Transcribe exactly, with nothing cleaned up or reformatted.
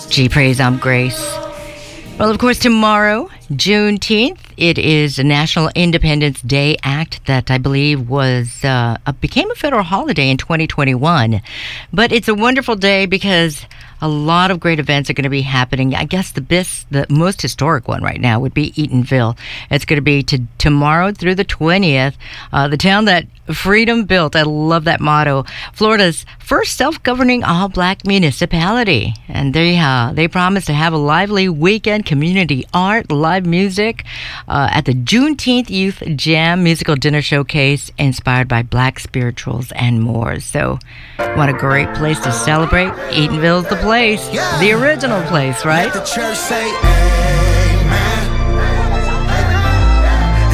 Gee, praise, I'm Grace. Well, of course, tomorrow, Juneteenth, it is a National Independence Day Act that I believe was uh, became a federal holiday in twenty twenty-one. But it's a wonderful day because a lot of great events are going to be happening. I guess the best, the most historic one right now would be Eatonville. It's going to be to tomorrow through the twentieth. Uh, the town that freedom built. I love that motto. Florida's first self-governing all-black municipality. And they uh, they promise to have a lively weekend, community art, live music uh, at the Juneteenth Youth Jam musical dinner showcase inspired by black spirituals and more. So what a great place to celebrate. Eatonville's the place, yeah. The original place, right? Let the church say,